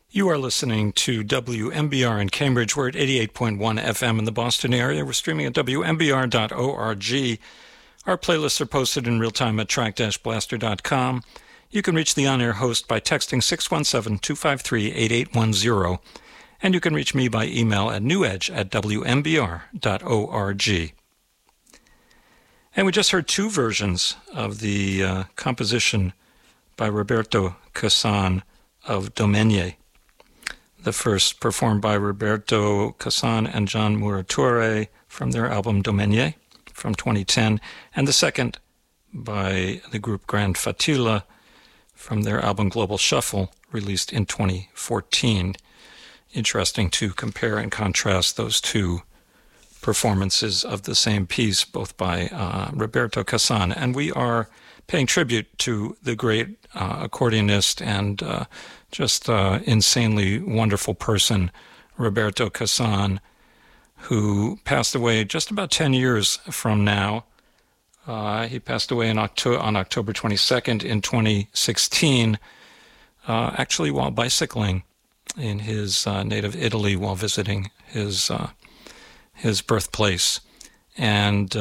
You are listening to WMBR in Cambridge. We're at 88.1 FM in the Boston area. We're streaming at WMBR.org. Our playlists are posted in real time at track-blaster.com. You can reach the on-air host by texting 617-253-8810. And you can reach me by email at newedge@wmbr.org. And we just heard two versions of the composition by Roberto Cassan of Domenech. The first performed by Roberto Cassan and John Murature from their album Domenech from 2010, and the second by the group Grand Fatila from their album Global Shuffle, released in 2014. Interesting to compare and contrast those two performances of the same piece, both by Roberto Cassan. And we are paying tribute to the great accordionist and just insanely wonderful person, Roberto Cassan, who passed away just about 10 years from now. He passed away on October 22nd in 2016, actually while bicycling in his native Italy while visiting his birthplace. And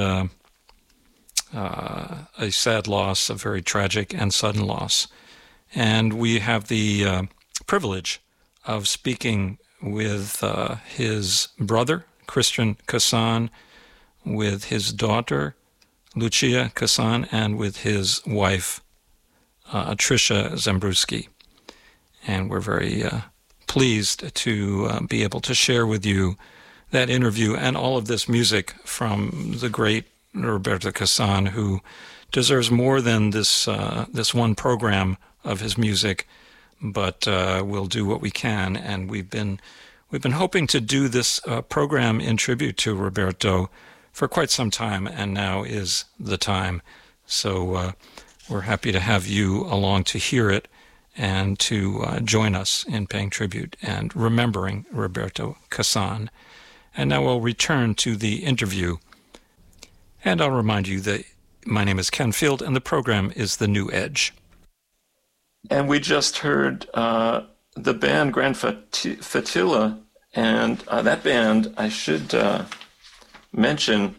a sad loss, a very tragic and sudden loss. And we have the privilege of speaking with his brother, Christian Cassan, with his daughter, Lucia Cassan, and with his wife, Tricia Zembruski. And we're very pleased to be able to share with you that interview and all of this music from the great Roberto Cassan, who deserves more than this one program of his music, but we'll do what we can. And we've been hoping to do this program in tribute to Roberto for quite some time, and now is the time. So we're happy to have you along to hear it and to join us in paying tribute and remembering Roberto Cassan. And now we'll return to the interview. And I'll remind you that my name is Ken Field, and the program is The New Edge. And we just heard the band Grand Fatila, and that band, I should mention,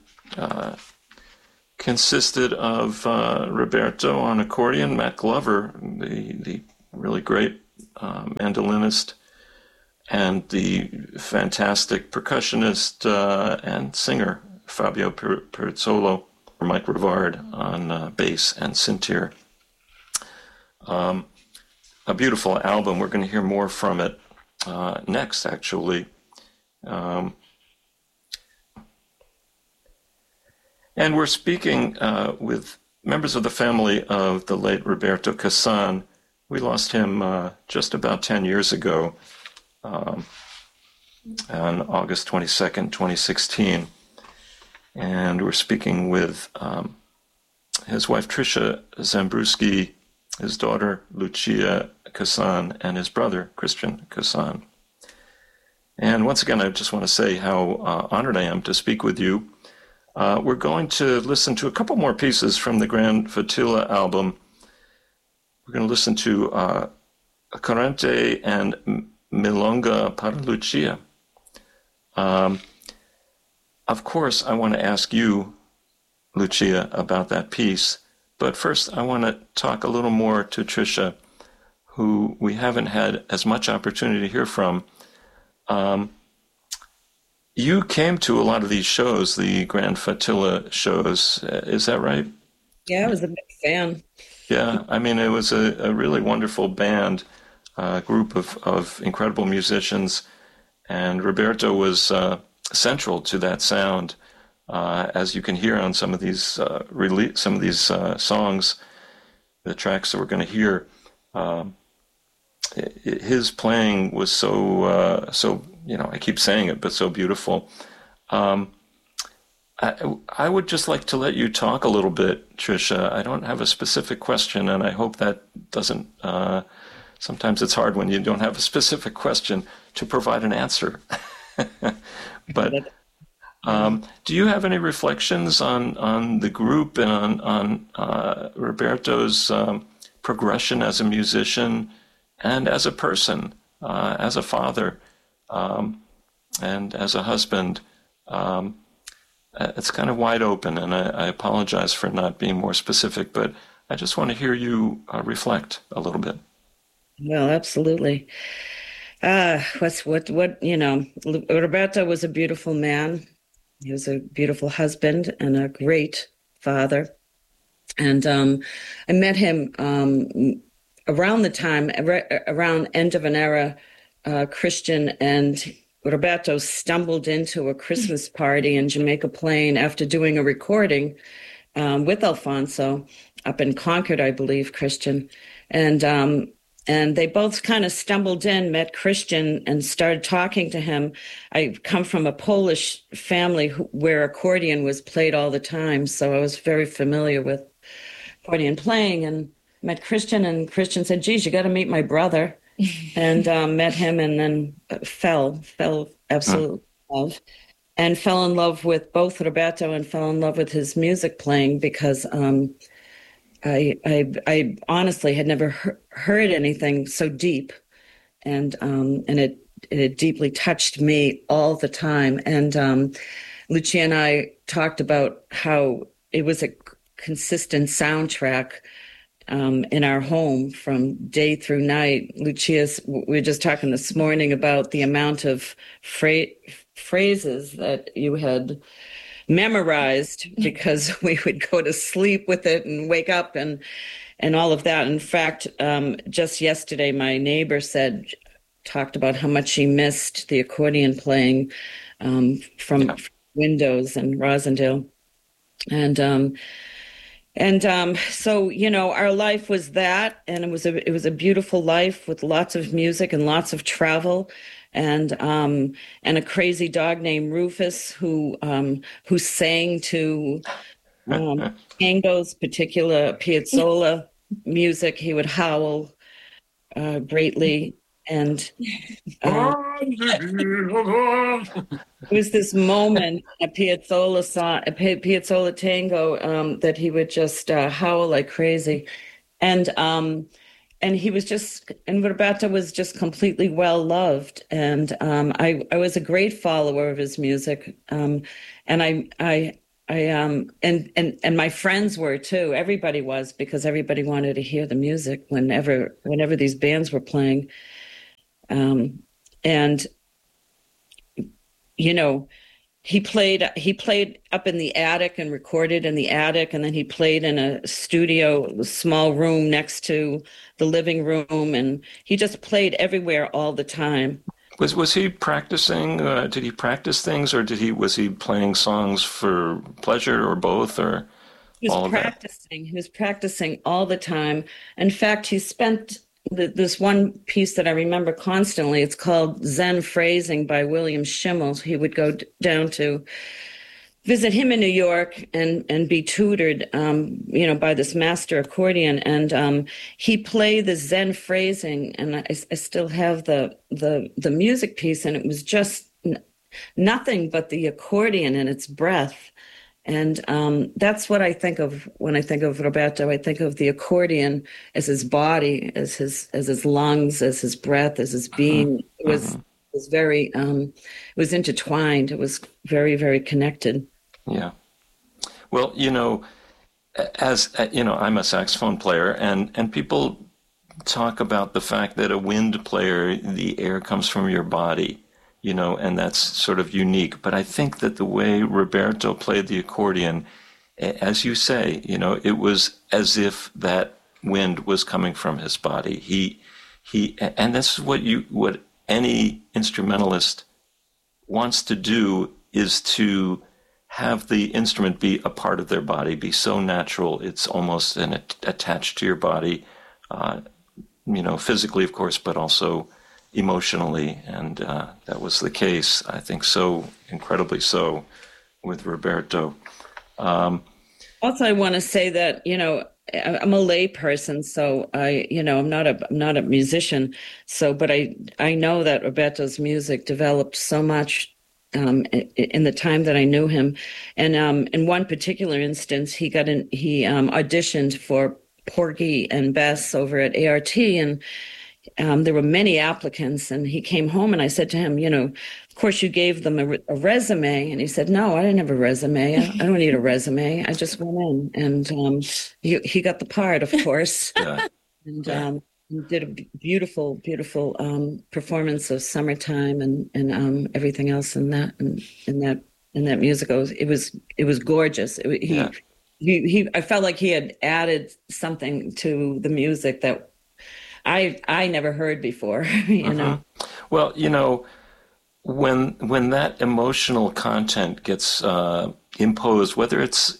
consisted of Roberto on accordion, Matt Glover, the really great mandolinist, and the fantastic percussionist and singer Fabio Perizzolo, Mike Rivard on bass and synth. A beautiful album. We're going to hear more from it next, actually. And we're speaking with members of the family of the late Roberto Cassan. We lost him just about 10 years ago, on August 22nd, 2016. And we're speaking with his wife, Tricia Zembruski, his daughter, Lucia Cassan, and his brother, Christian Cassan. And once again, I just want to say how honored I am to speak with you. We're going to listen to a couple more pieces from the Grand Fatila album. We're going to listen to Corrente and Milonga para Lucia. Of course, I want to ask you, Lucia, about that piece. But first, I want to talk a little more to Tricia, who we haven't had as much opportunity to hear from. You came to a lot of these shows, the Grand Fatila shows. Is that right? Yeah, I was a big fan. Yeah, I mean, it was a really wonderful band, group of incredible musicians, and Roberto was central to that sound, as you can hear on some of these songs, the tracks that we're going to hear. His playing was so I keep saying it, but so beautiful. I would just like to let you talk a little bit, Tricia. I don't have a specific question, and I hope that doesn't. Sometimes it's hard when you don't have a specific question to provide an answer. But do you have any reflections on the group and on Roberto's progression as a musician and as a person? as a father and as a husband. It's kind of wide open, and I apologize for not being more specific, but I just want to hear you reflect a little bit. Well, absolutely. Roberto was a beautiful man. He was a beautiful husband and a great father. And I met him around the time, around end of an era, Christian and Roberto stumbled into a Christmas party in Jamaica Plain after doing a recording with Alfonso up in Concord, I believe, Christian. And they both kind of stumbled in, met Christian, and started talking to him. I come from a Polish family where accordion was played all the time, so I was very familiar with accordion playing, and met Christian, and Christian said, geez, you got to meet my brother. And met him, and then fell absolutely in love, and fell in love with both Roberto and fell in love with his music playing, because I honestly had never heard anything so deep, and it deeply touched me all the time. And Lucia and I talked about how it was a consistent soundtrack in our home from day through night. Lucia's, we were just talking this morning about the amount of phrases that you had memorized, because we would go to sleep with it and wake up and all of that. In fact, just yesterday, my neighbor talked about how much she missed the accordion playing from windows in Rosendale. So, our life was that, and it was a beautiful life with lots of music and lots of travel, and a crazy dog named Rufus who sang to Tango's particular Piazzolla music. He would howl greatly. And it was this moment, a Piazzolla song, a Piazzolla tango, that he would just howl like crazy, and he was and Roberto was just completely well loved, and I was a great follower of his music, and my friends were too. Everybody was, because everybody wanted to hear the music whenever these bands were playing. He played up in the attic and recorded in the attic, and then he played in a studio, a small room next to the living room, and he just played everywhere all the time. Was he practicing? Did he practice things, or was he playing songs for pleasure, or both, or all of that? He was practicing all the time. In fact, he spent this one piece that I remember constantly. It's called Zen Phrasing by William Schimmel. He would go down to visit him in New York and be tutored, by this master accordion. And he played the Zen Phrasing, and I still have the music piece, and it was just nothing but the accordion and its breath. And that's what I think of when I think of Roberto. I think of the accordion as his body, as his lungs, as his breath, as his being. It was very, it was intertwined. It was very, very connected. Yeah. Well, as I'm a saxophone player, and people talk about the fact that a wind player, the air comes from your body. And that's sort of unique. But I think that the way Roberto played the accordion, as you say, it was as if that wind was coming from his body. And this is what any instrumentalist wants to do, is to have the instrument be a part of their body, be so natural, it's almost attached to your body, physically, of course, but also emotionally, and that was the case, I think, so incredibly so with Roberto. Also, I want to say that I'm a lay person, so I'm not a musician. So, but I know that Roberto's music developed so much in the time that I knew him, and in one particular instance, he auditioned for Porgy and Bess over at ART, and there were many applicants, and he came home, and I said to him, of course you gave them a resume. And he said, no, I didn't have a resume. I don't need a resume. I just went in, and he got the part, of course. Yeah. And Yeah. he did a beautiful, beautiful performance of "Summertime" and everything else in that musical. It was gorgeous. Yeah. I felt like he had added something to the music that I never heard before. You know. Well, when that emotional content gets imposed, whether it's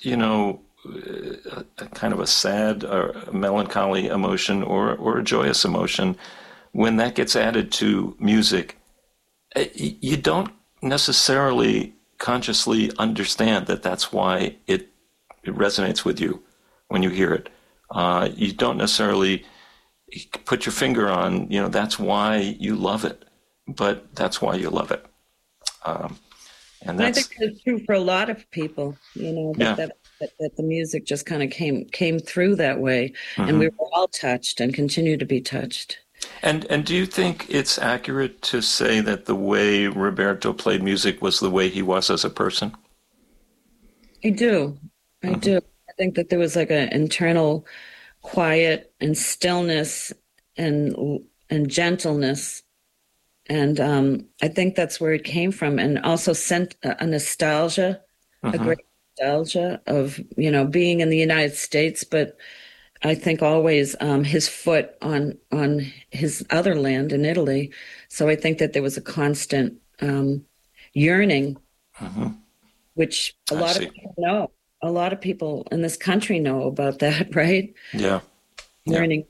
a kind of a sad or a melancholy emotion or a joyous emotion, when that gets added to music, you don't necessarily consciously understand that that's why it resonates with you when you hear it. You don't necessarily put your finger on, that's why you love it, but that's why you love it. And I think that's true for a lot of people, that the music just kind of came through that way, and we were all touched and continue to be touched. And do you think it's accurate to say that the way Roberto played music was the way he was as a person? I do. I think that there was like an internal quiet and stillness and gentleness. And I think that's where it came from. And also sent a nostalgia, a great nostalgia of, being in the United States, but I think always his foot on his other land in Italy. So I think that there was a constant yearning, which a lot of people know. A lot of people in this country know about that, right? Yeah. Yearning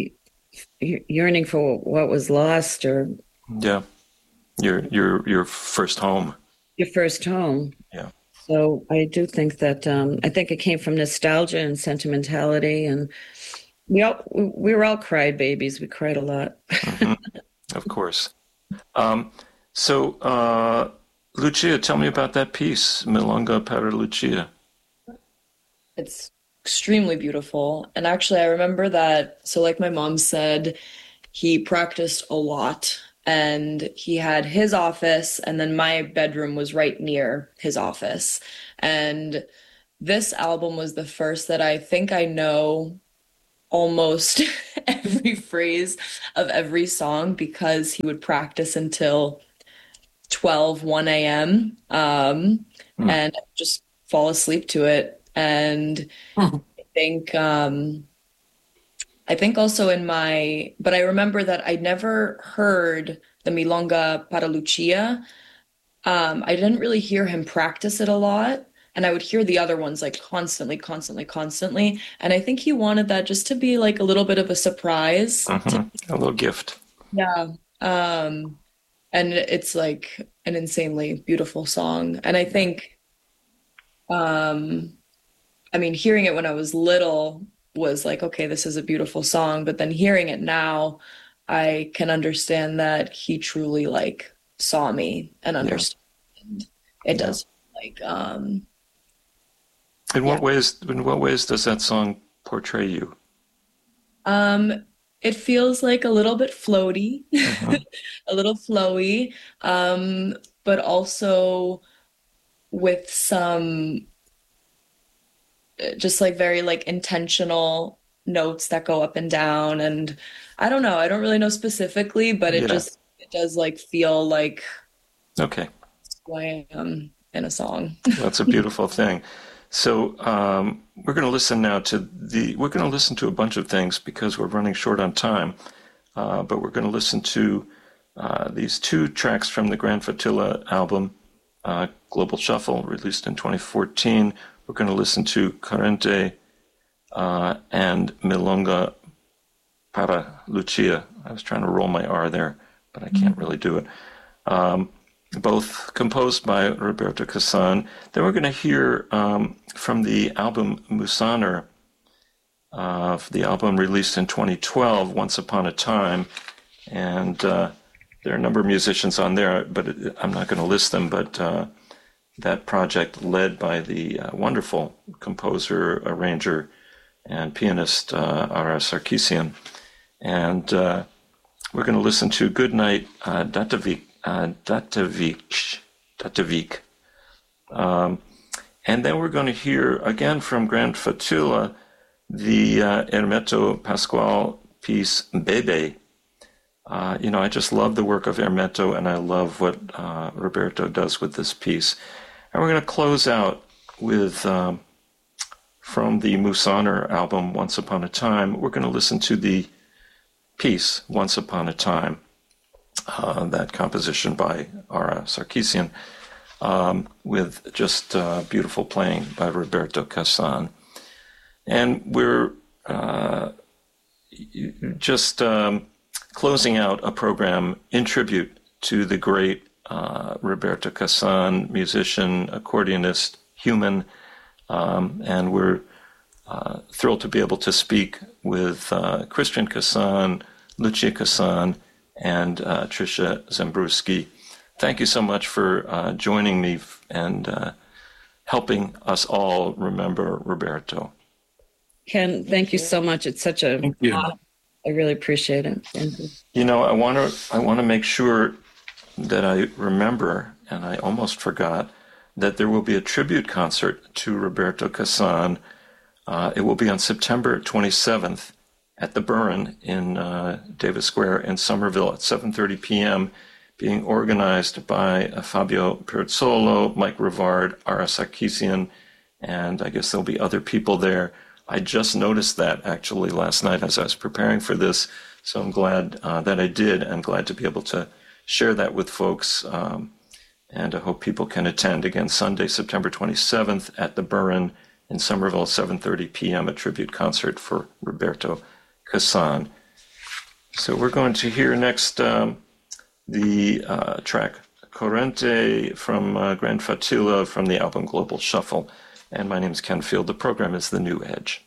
for what was lost, or your first home. Your first home. Yeah. So I do think that I think it came from nostalgia and sentimentality, and we were all cried babies. We cried a lot. Of course. So Lucia, tell me about that piece, Milonga para Lucia. It's extremely beautiful. And actually, I remember that. So, like my mom said, he practiced a lot, and he had his office, and then my bedroom was right near his office. And this album was the first that I think I know almost every phrase of every song, because he would practice until 1 a.m. And just fall asleep to it. And I think also but I remember that I never heard the Milonga para Lucia. I didn't really hear him practice it a lot. And I would hear the other ones like constantly. And I think he wanted that just to be like a little bit of a surprise. A little gift. Yeah. And it's like an insanely beautiful song. And I think, hearing it when I was little was like, okay, this is a beautiful song. But then hearing it now, I can understand that he truly like saw me and understood. It does like, In what ways does that song portray you? It feels like a little bit floaty, a little flowy, but also with some just like very like intentional notes that go up and down. And I don't know, I don't really know specifically, but it does like feel like who I am in a song. That's a beautiful thing. So we're going to listen now we're going to listen to a bunch of things because we're running short on time. But we're going to listen to these two tracks from the Grand Fatila album, Global Shuffle, released in 2014. We're going to listen to Corrente and Milonga para Lucia. I was trying to roll my R there, but I can't really do it. Both composed by Roberto Cassan. Then we're going to hear from the album Musaner, the album released in 2012, Once Upon a Time. And there are a number of musicians on there, but I'm not going to list them, but that project led by the wonderful composer, arranger, and pianist Ara Sarkisian. And we're going to listen to Goodnight Datavik. And then we're going to hear again from Grand Fatula the Hermeto Pascual piece Bebe. I just love the work of Hermeto, and I love what Roberto does with this piece. And we're going to close out with, from the Musaner album, Once Upon a Time, we're going to listen to the piece, Once Upon a Time, that composition by Ara Sarkeesian, with just beautiful playing by Roberto Cassan. And we're just closing out a program in tribute to the great Roberto Cassan, musician, accordionist, human, and we're thrilled to be able to speak with Christian Cassan, Lucia Cassan, and Tricia Zembruski. Thank you so much for joining me and helping us all remember Roberto. Ken, thank you so much. It's such a honor. I really appreciate it. Thank you. I want to make sure that I remember, and I almost forgot, that there will be a tribute concert to Roberto Cassan. It will be on September 27th at the Burren in Davis Square in Somerville at 7:30 p.m., being organized by Fabio Perzola, Mike Rivard, Ara Sarkeesian, and I guess there'll be other people there. I just noticed that actually last night as I was preparing for this, so I'm glad that I did, and glad to be able to share that with folks, and I hope people can attend. Again, Sunday, September 27th at the Burren in Somerville, 7:30 p.m., a tribute concert for Roberto Cassan. So we're going to hear next the track Corrente from Grand Fatula from the album Global Shuffle. And my name is Ken Field. The program is The New Edge.